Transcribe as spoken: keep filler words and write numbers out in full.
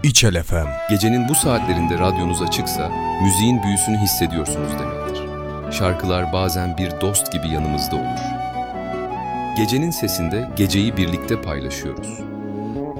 İçel F M. Gecenin bu saatlerinde radyonuz açıksa, müziğin büyüsünü hissediyorsunuz demektir. Şarkılar bazen bir dost gibi yanımızda olur. Gecenin sesinde geceyi birlikte paylaşıyoruz.